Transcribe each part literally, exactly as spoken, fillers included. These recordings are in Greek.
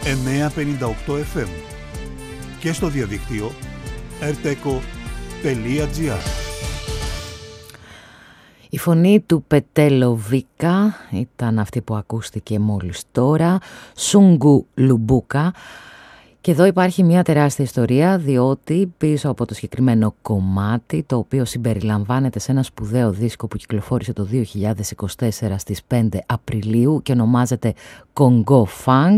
εννιακόσια πενήντα οκτώ εφ εμ και στο διαδίκτυο ερτέκο τελεία τζι άρ. Η φωνή του Πετέλο-Βίκα ήταν αυτή που ακούστηκε μόλις τώρα, Σούγκου Λουμπούκα. Και εδώ υπάρχει μια τεράστια ιστορία, διότι πίσω από το συγκεκριμένο κομμάτι, το οποίο συμπεριλαμβάνεται σε ένα σπουδαίο δίσκο που κυκλοφόρησε το δύο χιλιάδες είκοσι τέσσερα στις πέντε Απριλίου και ονομάζεται Congo Funk,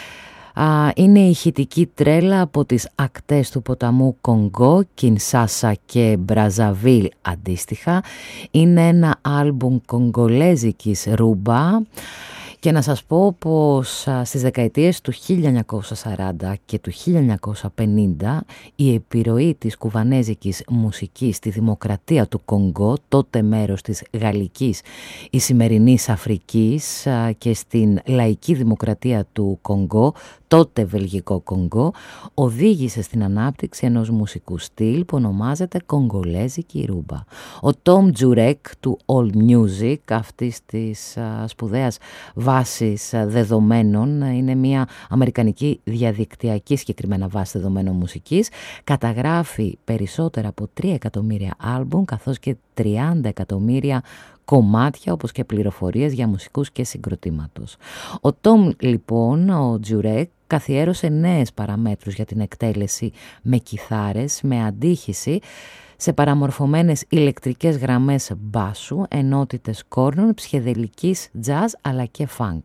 είναι η ηχητική τρέλα από τις ακτές του ποταμού Κονγκό, Κινσάσα και Μπραζαβίλ αντίστοιχα. Είναι ένα άλμπουμ κογκολέζικης ρούμπα. Και να σας πω πως στις δεκαετίες του χίλια εννιακόσια σαράντα και του χίλια εννιακόσια πενήντα η επιρροή της κουβανέζικης μουσικής στη δημοκρατία του Κονγκό, τότε μέρος της Γαλλικής η σημερινής Αφρικής, και στην λαϊκή δημοκρατία του Κονγκό, τότε Βελγικό Κονγκό, οδήγησε στην ανάπτυξη ενός μουσικού στυλ που ονομάζεται κογκολέζικη ρούμπα. Ο Τόμ Τζουρέκ του All Music, αυτής της σπουδαίας βάσης δεδομένων, είναι μια αμερικανική διαδικτυακή συγκεκριμένα βάση δεδομένων μουσικής, καταγράφει περισσότερα από τρία εκατομμύρια άλμπουμ καθώς και τριάντα εκατομμύρια κομμάτια, όπως και πληροφορίες για μουσικούς και συγκροτήματος. Ο Τόμ λοιπόν, ο Τζουρέκ, καθιέρωσε νέες παραμέτρους για την εκτέλεση με κιθάρες, με αντίχηση σε παραμορφωμένες ηλεκτρικές γραμμές μπάσου, ενότητες κόρνων, ψυχεδελικής, jazz αλλά και funk.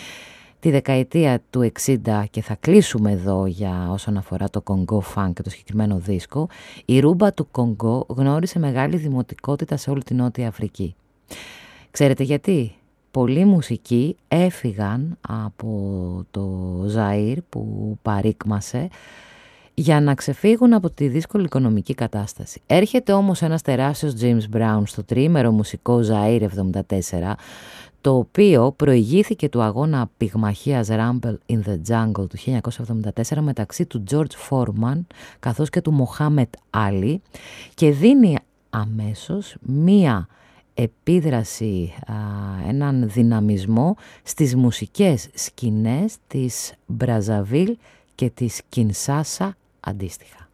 Τη δεκαετία του εξήντα, και θα κλείσουμε εδώ για όσον αφορά το Congo Funk και το συγκεκριμένο δίσκο, η ρούμπα του Congo γνώρισε μεγάλη δημοτικότητα σε όλη την Νότια Αφρική. Ξέρετε γιατί? Πολλοί μουσικοί έφυγαν από το Ζαΐρ που παρήκμασε για να ξεφύγουν από τη δύσκολη οικονομική κατάσταση. Έρχεται όμως ένας τεράστιος James Brown στο τριήμερο μουσικό Ζαΐρ εβδομήντα τέσσερα, το οποίο προηγήθηκε του αγώνα πυγμαχίας Rumble in the Jungle του χίλια εννιακόσια εβδομήντα τέσσερα μεταξύ του George Foreman καθώς και του Μοχάμετ Άλι, και δίνει αμέσως μία επίδραση, α, έναν δυναμισμό στις μουσικές σκηνές της Μπραζαβίλ και της Κινσάσα αντίστοιχα.